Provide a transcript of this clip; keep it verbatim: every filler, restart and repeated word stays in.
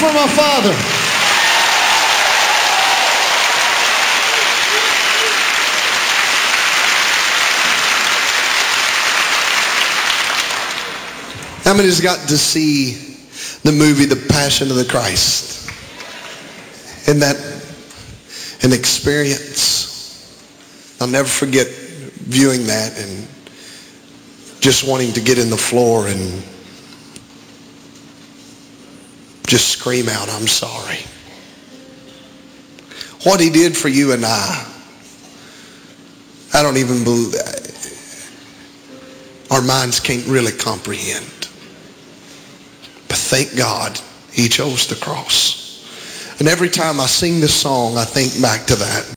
for my father? How many has got to see the movie The Passion of the Christ? Isn't that an experience? I'll never forget viewing that and just wanting to get in the floor and just scream out, I'm sorry. What he did for you and I, I don't even believe, our minds can't really comprehend. But thank God he chose the cross. And every time I sing this song, I think back to that.